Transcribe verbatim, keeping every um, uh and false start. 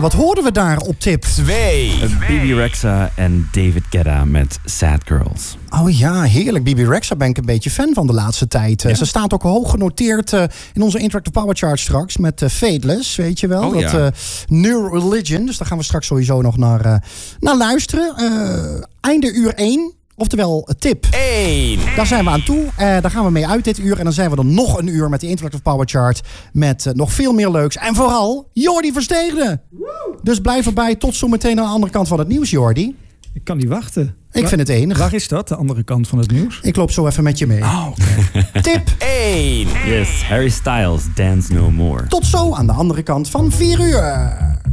wat hoorden we daar op tip twee? Bibi Rexha en David Guetta met Sad Girls. Oh ja, heerlijk. Bibi Rexha ben ik een beetje fan van de laatste tijd. Ja. Ze staat ook hoog genoteerd uh, in onze Interactive Power Chart straks met uh, Fateless, weet je wel. Oh, dat ja. uh, New Religion. Dus daar gaan we straks sowieso nog naar, uh, naar luisteren. Uh, einde uur één. Oftewel, tip één. Daar zijn we aan toe. Uh, daar gaan we mee uit dit uur. En dan zijn we dan nog een uur met de Interactive Power Chart. Met uh, nog veel meer leuks. En vooral Jordi Versteegde. Woe! Dus blijf erbij. Tot zometeen aan de andere kant van het nieuws, Jordi. Ik kan niet wachten. Ik waar, vind het enig. Waar is dat, de andere kant van het nieuws? Ik loop zo even met je mee. Oh, okay. Tip één. Yes, Harry Styles, Dance No More. Tot zo aan de andere kant van vier uur.